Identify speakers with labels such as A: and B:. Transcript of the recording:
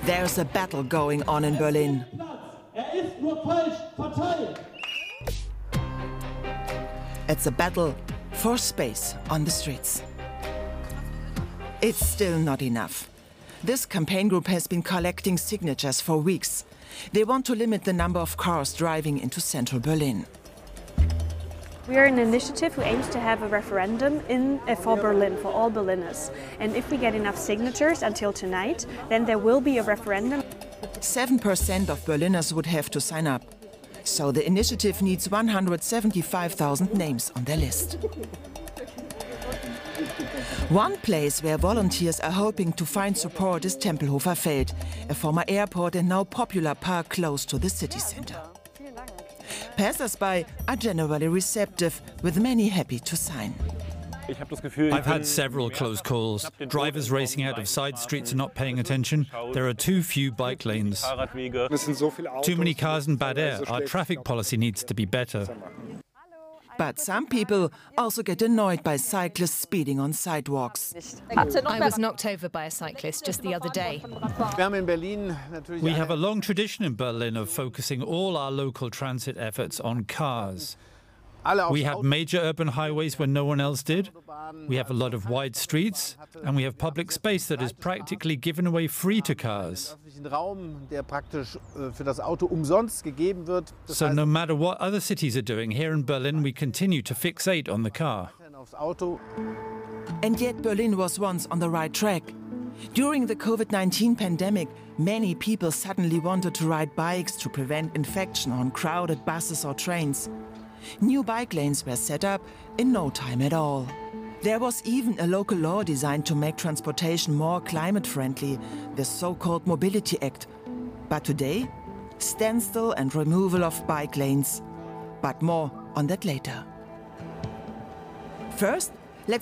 A: There's a battle going on in Berlin. It's a battle for space on the streets. It's still not enough. This campaign group has been collecting signatures for weeks. They want to limit the number of cars driving into central Berlin.
B: We are an initiative who aims to have a referendum for Berlin, for all Berliners. And if we get enough signatures until tonight, then there will be a referendum.
A: 7% of Berliners would have to sign up. So the initiative needs 175,000 names on their list. One place where volunteers are hoping to find support is Tempelhofer Feld, a former airport and now popular park close to the city center. Passers-by are generally receptive, with many happy to sign.
C: I've had several close calls. Drivers racing out of side streets and not paying attention. There are too few bike lanes. Too many cars and bad air. Our traffic policy needs to be better.
A: But some people also get annoyed by cyclists speeding on sidewalks.
D: I was knocked over by a cyclist just the other day.
C: We have a long tradition in Berlin of focusing all our local transit efforts on cars. We had major urban highways when no one else did. We have a lot of wide streets, and we have public space that is practically given away free to cars. So no matter what other cities are doing, here in Berlin we continue to fixate on the car.
A: And yet Berlin was once on the right track. During the COVID-19 pandemic, many people suddenly wanted to ride bikes to prevent infection on crowded buses or trains. New bike lanes were set up in no time at all. There was even a local law designed to make transportation more climate-friendly, the so-called Mobility Act. But today, standstill and removal of bike lanes. But more on that later. First,